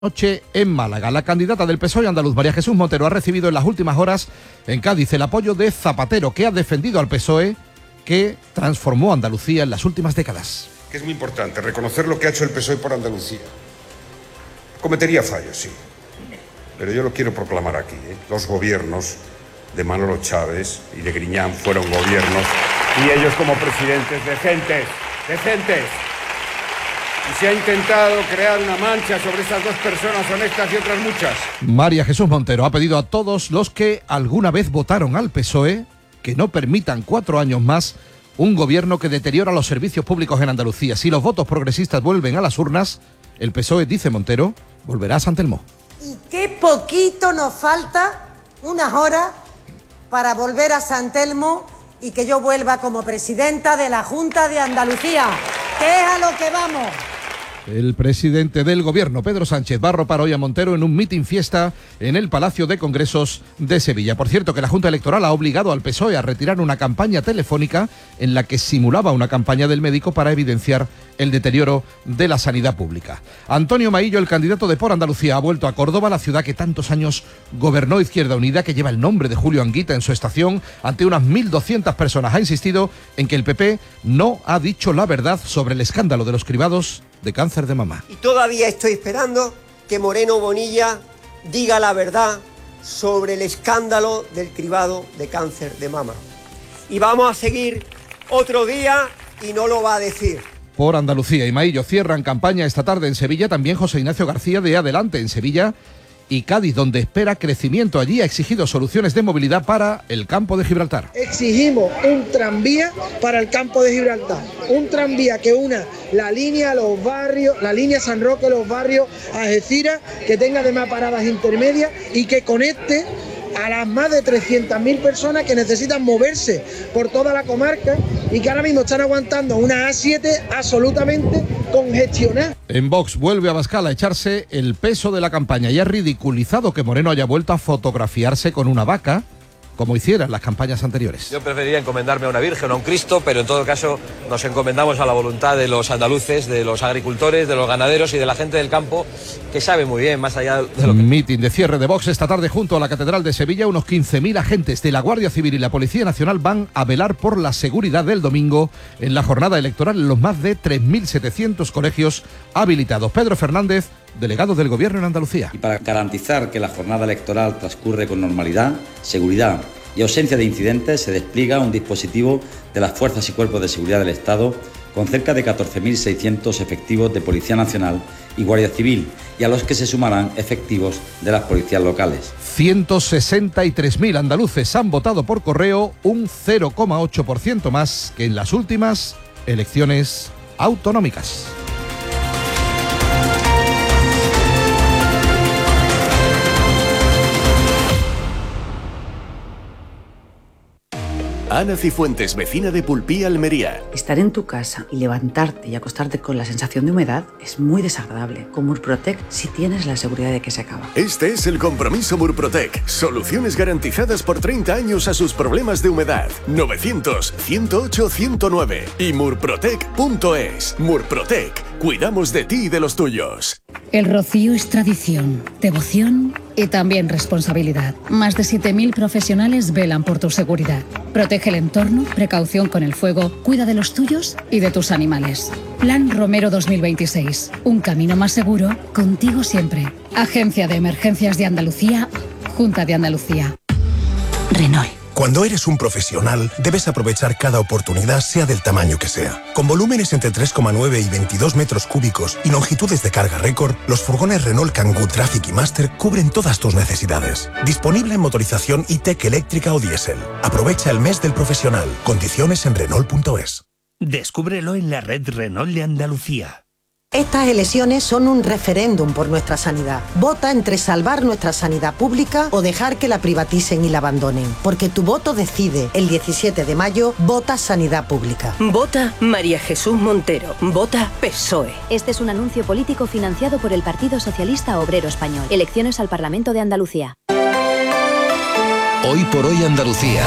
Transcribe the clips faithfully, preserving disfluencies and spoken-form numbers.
Noche en Málaga. La candidata del P S O E andaluz, María Jesús Montero, ha recibido en las últimas horas en Cádiz el apoyo de Zapatero, que ha defendido al P S O E, que transformó Andalucía en las últimas décadas. Que es muy importante reconocer lo que ha hecho el P S O E por Andalucía. Cometería fallos, sí, pero yo lo quiero proclamar aquí, ¿eh? Los gobiernos de Manolo Chávez y de Griñán fueron gobiernos, y ellos como presidentes, decentes, decentes. Y se ha intentado crear una mancha sobre estas dos personas honestas y otras muchas. María Jesús Montero ha pedido a todos los que alguna vez votaron al P S O E que no permitan cuatro años más un gobierno que deteriora los servicios públicos en Andalucía. Si los votos progresistas vuelven a las urnas, el P S O E, dice Montero, volverá a San Telmo. Y qué poquito nos falta, unas horas, para volver a San Telmo y que yo vuelva como presidenta de la Junta de Andalucía, que es a lo que vamos. El presidente del gobierno, Pedro Sánchez, va a arropar hoy a Montero en un mitin fiesta en el Palacio de Congresos de Sevilla. Por cierto, que la Junta Electoral ha obligado al P S O E a retirar una campaña telefónica en la que simulaba una campaña del médico para evidenciar el deterioro de la sanidad pública. Antonio Maillo, el candidato de Por Andalucía, ha vuelto a Córdoba, la ciudad que tantos años gobernó Izquierda Unida, que lleva el nombre de Julio Anguita en su estación. Ante unas mil doscientas personas ha insistido en que el P P no ha dicho la verdad sobre el escándalo de los cribados de cáncer de mama. Y todavía estoy esperando que Moreno Bonilla diga la verdad sobre el escándalo del cribado de cáncer de mama. Y vamos a seguir otro día y no lo va a decir. Por Andalucía y Maillo cierran campaña esta tarde en Sevilla, también José Ignacio García de Adelante en Sevilla y Cádiz, donde espera crecimiento. Allí ha exigido soluciones de movilidad para el campo de Gibraltar. Exigimos un tranvía para el campo de Gibraltar, un tranvía que una la línea los barrios, la línea San Roque, los barrios Algeciras, que tenga además paradas intermedias y que conecte a las más de trescientas mil personas que necesitan moverse por toda la comarca y que ahora mismo están aguantando una A siete absolutamente congestionada. En Vox vuelve a Abascal a echarse el peso de la campaña y ha ridiculizado que Moreno haya vuelto a fotografiarse con una vaca, como hicieran las campañas anteriores. Yo preferiría encomendarme a una virgen o a un Cristo, pero en todo caso nos encomendamos a la voluntad de los andaluces, de los agricultores, de los ganaderos y de la gente del campo, que sabe muy bien, más allá de lo que... Mitin de cierre de Vox esta tarde junto a la Catedral de Sevilla. Unos quince mil agentes de la Guardia Civil y la Policía Nacional van a velar por la seguridad del domingo en la jornada electoral en los más de tres mil setecientos colegios habilitados. Pedro Fernández, delegado del Gobierno en Andalucía. Y para garantizar que la jornada electoral transcurre con normalidad, seguridad y ausencia de incidentes, se despliega un dispositivo de las fuerzas y cuerpos de seguridad del Estado con cerca de catorce mil seiscientos efectivos de Policía Nacional y Guardia Civil, y a los que se sumarán efectivos de las policías locales. ciento sesenta y tres mil andaluces han votado por correo, un cero coma ocho por ciento más que en las últimas elecciones autonómicas. Ana Cifuentes, vecina de Pulpí, Almería. Estar en tu casa y levantarte y acostarte con la sensación de humedad es muy desagradable. Con Murprotec sí tienes la seguridad de que se acaba. Este es el compromiso Murprotec. Soluciones garantizadas por treinta años a sus problemas de humedad. novecientos, ciento ocho, ciento nueve y murprotec punto es. Murprotec. Cuidamos de ti y de los tuyos. El rocío es tradición, devoción y también responsabilidad. Más de siete mil profesionales velan por tu seguridad. Protege el entorno, precaución con el fuego, cuida de los tuyos y de tus animales. Plan Romero dos mil veintiséis. Un camino más seguro, contigo siempre. Agencia de Emergencias de Andalucía, Junta de Andalucía. Renault. Cuando eres un profesional, debes aprovechar cada oportunidad, sea del tamaño que sea. Con volúmenes entre tres coma nueve y veintidós metros cúbicos y longitudes de carga récord, los furgones Renault Kangoo Traffic y Master cubren todas tus necesidades. Disponible en motorización E-Tech eléctrica o diésel. Aprovecha el mes del profesional. Condiciones en Renault punto es. Descúbrelo en la red Renault de Andalucía. Estas elecciones son un referéndum por nuestra sanidad. Vota entre salvar nuestra sanidad pública o dejar que la privaticen y la abandonen. Porque tu voto decide. El diecisiete de mayo, vota Sanidad Pública. Vota María Jesús Montero. Vota P S O E. Este es un anuncio político financiado por el Partido Socialista Obrero Español. Elecciones al Parlamento de Andalucía. Hoy por hoy Andalucía.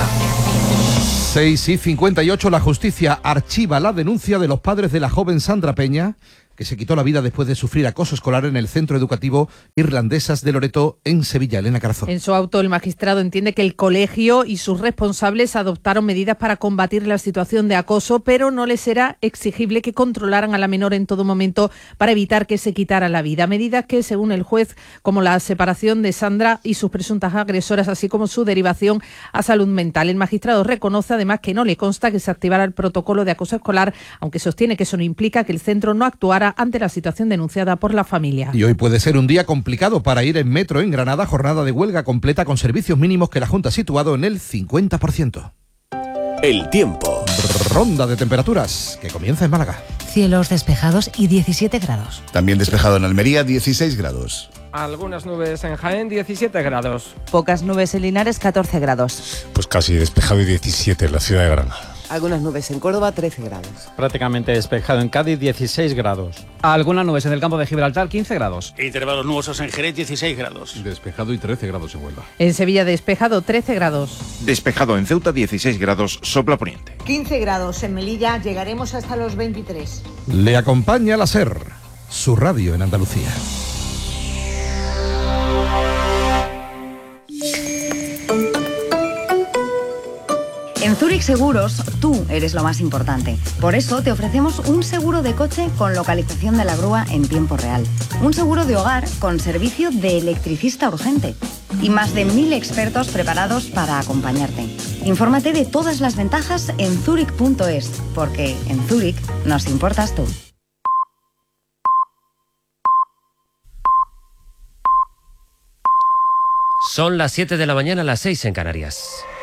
seis y cincuenta y ocho, la justicia archiva la denuncia de los padres de la joven Sandra Peña que se quitó la vida después de sufrir acoso escolar en el centro educativo Irlandesas de Loreto en Sevilla. Elena Carazón. En su auto, el magistrado entiende que el colegio y sus responsables adoptaron medidas para combatir la situación de acoso, pero no les será exigible que controlaran a la menor en todo momento para evitar que se quitara la vida. Medidas que, según el juez, como la separación de Sandra y sus presuntas agresoras, así como su derivación a salud mental. El magistrado reconoce además que no le consta que se activara el protocolo de acoso escolar, aunque sostiene que eso no implica que el centro no actuara ante la situación denunciada por la familia. Y hoy puede ser un día complicado para ir en metro en Granada, jornada de huelga completa con servicios mínimos que la Junta ha situado en el cincuenta por ciento. El tiempo. Ronda de temperaturas que comienza en Málaga. Cielos despejados y diecisiete grados. También despejado en Almería, dieciséis grados. Algunas nubes en Jaén, diecisiete grados. Pocas nubes en Linares, catorce grados. Pues casi despejado y diecisiete en la ciudad de Granada. Algunas nubes en Córdoba, trece grados. Prácticamente despejado en Cádiz, dieciséis grados. Algunas nubes en el campo de Gibraltar, quince grados. Intervalos nubosos en Jerez, dieciséis grados. Despejado y trece grados en Huelva. En Sevilla, despejado, trece grados. Despejado en Ceuta, dieciséis grados, sopla poniente. quince grados en Melilla, llegaremos hasta los veintitrés. Le acompaña la SER, su radio en Andalucía. En Zurich Seguros, tú eres lo más importante. Por eso te ofrecemos un seguro de coche con localización de la grúa en tiempo real. Un seguro de hogar con servicio de electricista urgente. Y más de mil expertos preparados para acompañarte. Infórmate de todas las ventajas en zurich punto es, porque en Zurich nos importas tú. Son las siete de la mañana, las seis en Canarias.